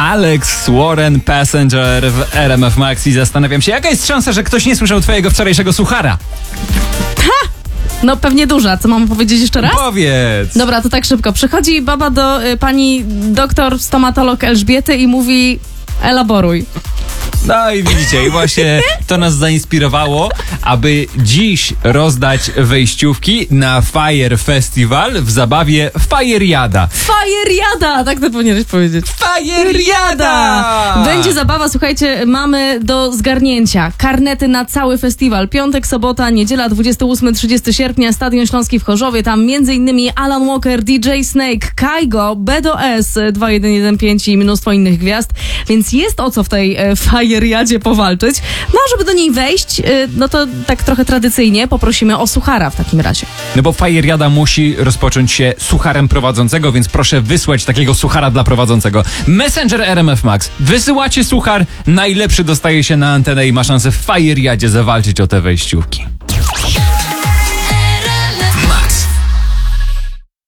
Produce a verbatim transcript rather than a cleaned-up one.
Alex Warren, Passenger w R M F Max i zastanawiam się, jaka jest szansa, że ktoś nie słyszał twojego wczorajszego suchara? Ha! No pewnie duża. Co mam powiedzieć jeszcze raz? Powiedz! Dobra, to tak szybko. Przychodzi baba do y, pani doktor stomatolog Elżbiety i mówi: elaboruj. No i widzicie, i właśnie to nas zainspirowało, aby dziś rozdać wejściówki na Fire Festival w zabawie Fajeriada. Fajeriada! Tak to powinieneś powiedzieć. Fajeriada! Będzie zabawa, słuchajcie, mamy do zgarnięcia karnety na cały festiwal. Piątek, sobota, niedziela, dwudziestego ósmego do trzydziestego sierpnia, Stadion Śląski w Chorzowie. Tam między innymi Alan Walker, D J Snake, Kaigo, B D O S dwa jeden jeden pięć i mnóstwo innych gwiazd. Więc jest o co w tej e, Fajeriadzie powalczyć. No, żeby do niej wejść, e, no to tak trochę tradycyjnie poprosimy o suchara w takim razie. No bo Fajeriada musi rozpocząć się sucharem prowadzącego, więc proszę wysłać takiego suchara dla prowadzącego. Messenger R M F Max. Wysyłacie suchar, najlepszy dostaje się na antenę i ma szansę w Fajeriadzie zawalczyć o te wejściówki.